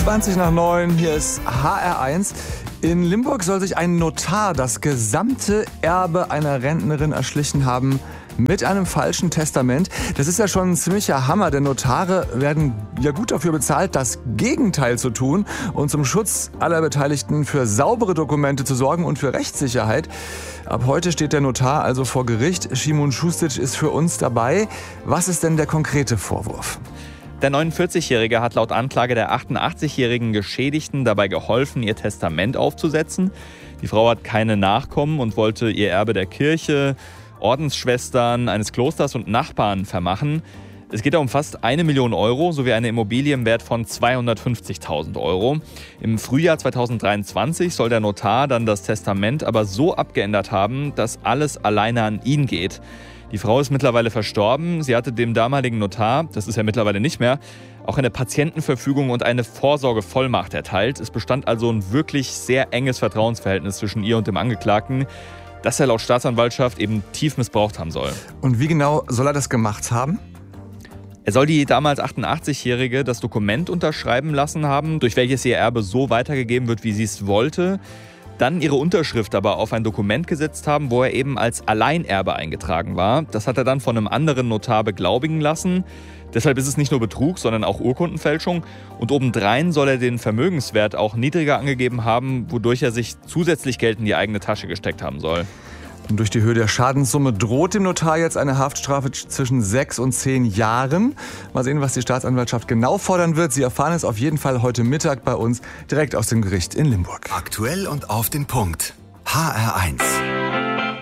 20:20, hier ist HR1. In Limburg soll sich ein Notar das gesamte Erbe einer Rentnerin erschlichen haben mit einem falschen Testament. Das ist ja schon ein ziemlicher Hammer, denn Notare werden ja gut dafür bezahlt, das Gegenteil zu tun und zum Schutz aller Beteiligten für saubere Dokumente zu sorgen und für Rechtssicherheit. Ab heute steht der Notar also vor Gericht. Szymon Šustic ist für uns dabei. Was ist denn der konkrete Vorwurf? Der 49-Jährige hat laut Anklage der 88-jährigen Geschädigten dabei geholfen, ihr Testament aufzusetzen. Die Frau hat keine Nachkommen und wollte ihr Erbe der Kirche, Ordensschwestern, eines Klosters und Nachbarn vermachen. Es geht um fast 1 Million Euro sowie eine Immobilie im Wert von 250.000 Euro. Im Frühjahr 2023 soll der Notar dann das Testament aber so abgeändert haben, dass alles alleine an ihn geht. Die Frau ist mittlerweile verstorben. Sie hatte dem damaligen Notar, das ist ja mittlerweile nicht mehr, auch eine Patientenverfügung und eine Vorsorgevollmacht erteilt. Es bestand also ein wirklich sehr enges Vertrauensverhältnis zwischen ihr und dem Angeklagten, das er laut Staatsanwaltschaft eben tief missbraucht haben soll. Und wie genau soll er das gemacht haben? Er soll die damals 88-Jährige das Dokument unterschreiben lassen haben, durch welches ihr Erbe so weitergegeben wird, wie sie es wollte. Dann ihre Unterschrift aber auf ein Dokument gesetzt haben, wo er eben als Alleinerbe eingetragen war. Das hat er dann von einem anderen Notar beglaubigen lassen. Deshalb ist es nicht nur Betrug, sondern auch Urkundenfälschung. Und obendrein soll er den Vermögenswert auch niedriger angegeben haben, wodurch er sich zusätzlich Geld in die eigene Tasche gesteckt haben soll. Und durch die Höhe der Schadenssumme droht dem Notar jetzt eine Haftstrafe zwischen 6 und 10 Jahren. Mal sehen, was die Staatsanwaltschaft genau fordern wird. Sie erfahren es auf jeden Fall heute Mittag bei uns direkt aus dem Gericht in Limburg. Aktuell und auf den Punkt. HR1.